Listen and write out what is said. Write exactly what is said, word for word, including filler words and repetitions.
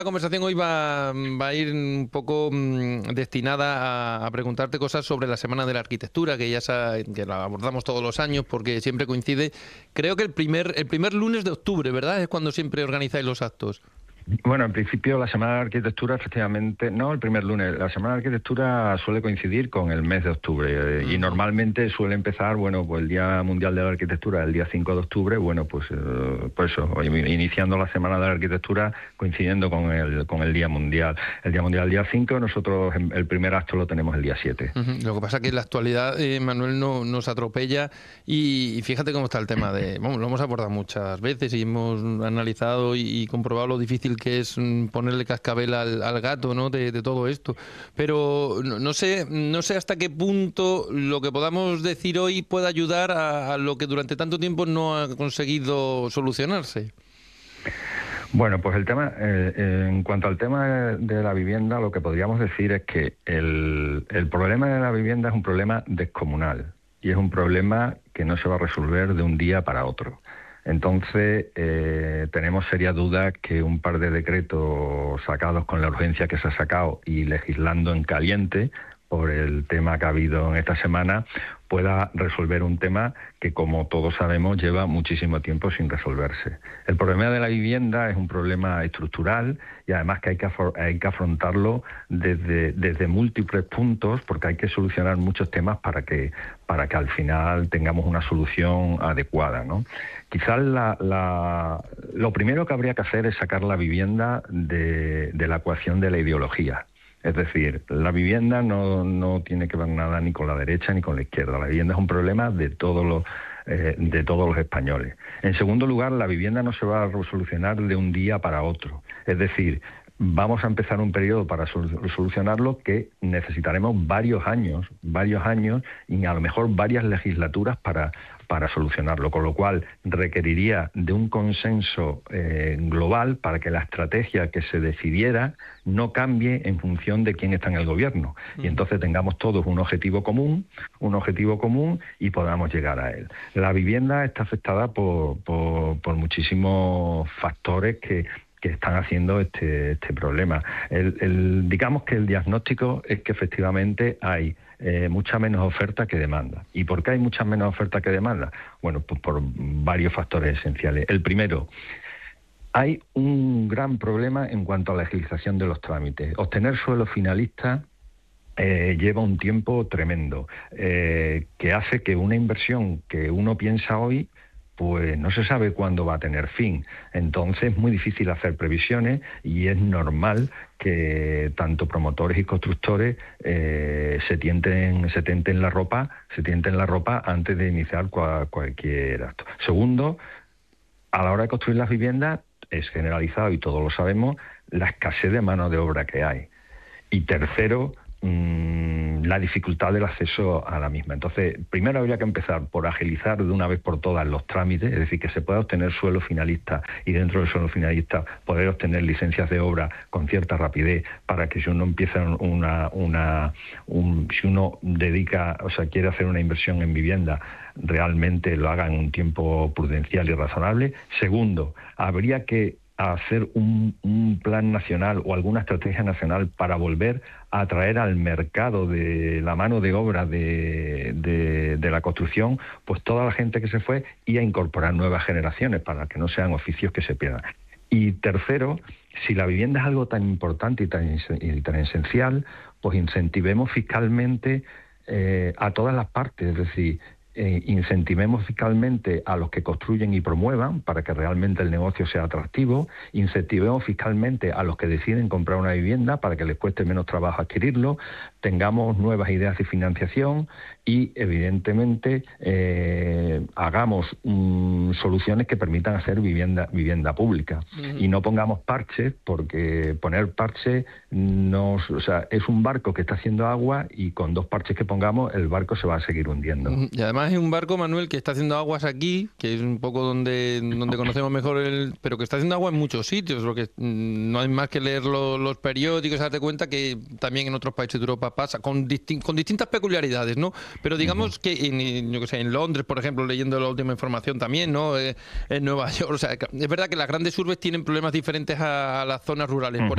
La conversación hoy va, va a ir un poco mmm, destinada a, a preguntarte cosas sobre la Semana de la Arquitectura, que ya sa- que la abordamos todos los años porque siempre coincide. Creo que el primer, el primer lunes de octubre, ¿verdad? Es cuando siempre organizáis los actos. Bueno, en principio la Semana de la Arquitectura, efectivamente, no el primer lunes, la Semana de la Arquitectura suele coincidir con el mes de octubre eh, uh-huh. y normalmente suele empezar, bueno, pues el Día Mundial de la Arquitectura, el día cinco de octubre, bueno, pues, eh, pues eso, iniciando la Semana de la Arquitectura coincidiendo con el con el Día Mundial. El Día Mundial el día cinco, nosotros el primer acto lo tenemos el día siete. Uh-huh. Lo que pasa es que en la actualidad, eh, Manuel, no, nos atropella y, y fíjate cómo está el tema de, bueno, lo hemos abordado muchas veces y hemos analizado y, y comprobado lo difícil que es ponerle cascabel al, al gato, ¿no? De, de todo esto. Pero no, no sé, no sé hasta qué punto lo que podamos decir hoy puede ayudar a, a lo que durante tanto tiempo no ha conseguido solucionarse. Bueno, pues el tema, eh, en cuanto al tema de la vivienda, lo que podríamos decir es que el, el problema de la vivienda es un problema descomunal y es un problema que no se va a resolver de un día para otro. Entonces, eh, tenemos serias dudas que un par de decretos sacados con la urgencia que se ha sacado y legislando en caliente por el tema que ha habido en esta semana pueda resolver un tema que, como todos sabemos, lleva muchísimo tiempo sin resolverse. El problema de la vivienda es un problema estructural y además que hay que, hay que afrontarlo desde, desde múltiples puntos porque hay que solucionar muchos temas para que, para que al final tengamos una solución adecuada, ¿no? Quizás la, la, lo primero que habría que hacer es sacar la vivienda de, de la ecuación de la ideología. Es decir, la vivienda no, no tiene que ver nada ni con la derecha ni con la izquierda. La vivienda es un problema de todos los, eh, de todos los españoles. En segundo lugar, la vivienda no se va a solucionar de un día para otro. Es decir, vamos a empezar un periodo para solucionarlo que necesitaremos varios años, varios años y a lo mejor varias legislaturas para, para solucionarlo, con lo cual requeriría de un consenso eh, global para que la estrategia que se decidiera no cambie en función de quién está en el gobierno y entonces tengamos todos un objetivo común, un objetivo común y podamos llegar a él. La vivienda está afectada por, por, por muchísimos factores que que están haciendo este, este problema. El, el, digamos que el diagnóstico es que efectivamente hay eh, mucha menos oferta que demanda. ¿Y por qué hay mucha menos oferta que demanda? Bueno, pues por varios factores esenciales. El primero, hay un gran problema en cuanto a la agilización de los trámites. Obtener suelo finalista Eh, lleva un tiempo tremendo, eh, que hace que una inversión que uno piensa hoy pues no se sabe cuándo va a tener fin. Entonces es muy difícil hacer previsiones y es normal que tanto promotores y constructores eh, se tienten, se tienten la ropa, se tienten la ropa antes de iniciar cual, cualquier acto. Segundo, a la hora de construir las viviendas es generalizado y todos lo sabemos la escasez de mano de obra que hay. Y tercero, mmm, la dificultad del acceso a la misma. Entonces, primero habría que empezar por agilizar de una vez por todas los trámites, es decir, que se pueda obtener suelo finalista y dentro del suelo finalista poder obtener licencias de obra con cierta rapidez para que si uno empieza una, una un, si uno dedica, o sea, quiere hacer una inversión en vivienda, realmente lo haga en un tiempo prudencial y razonable. Segundo, habría que hacer un, un plan nacional o alguna estrategia nacional para volver a atraer al mercado de la mano de obra de, de, de la construcción pues toda la gente que se fue y a incorporar nuevas generaciones para que no sean oficios que se pierdan. Y tercero, si la vivienda es algo tan importante y tan, y tan esencial, pues incentivemos fiscalmente eh, a todas las partes, es decir, Eh, incentivemos fiscalmente a los que construyen y promuevan para que realmente el negocio sea atractivo, incentivemos fiscalmente a los que deciden comprar una vivienda para que les cueste menos trabajo adquirirlo, tengamos nuevas ideas de financiación y evidentemente eh, hagamos um, soluciones que permitan hacer vivienda, vivienda pública uh-huh. y no pongamos parches porque poner parches nos, o sea, es un barco que está haciendo agua y con dos parches que pongamos el barco se va a seguir hundiendo. Uh-huh. Y además es un barco, Manuel, que está haciendo aguas aquí, que es un poco donde, donde conocemos mejor el... pero que está haciendo agua en muchos sitios, porque no hay más que leer lo, los periódicos, darte cuenta que también en otros países de Europa pasa, con, distin, con distintas peculiaridades, ¿no? Pero digamos uh-huh. que en, yo que sé, en Londres, por ejemplo, leyendo la última información también, ¿no? Eh, en Nueva York, o sea, es verdad que las grandes urbes tienen problemas diferentes a, a las zonas rurales. Uh-huh. Por